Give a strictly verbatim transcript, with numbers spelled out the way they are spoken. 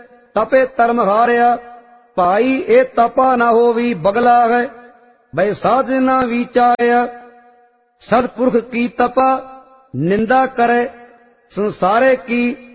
ਤਪੇ ਧਰਮ ਹਾਰਿਆ। ਭਾਈ ਇਹ ਤਪਾ ਨਾ ਹੋਵੀ ਬਗਲਾ ਹੈ, ਬਈ ਸਾਧ ਨਾ ਵਿਚਾਰਿਆ। ਸਤਪੁਰਖ ਕੀ ਤਪਾ ਨਿੰਦਾ ਕਰੇ, ਸੰਸਾਰੇ ਕੀ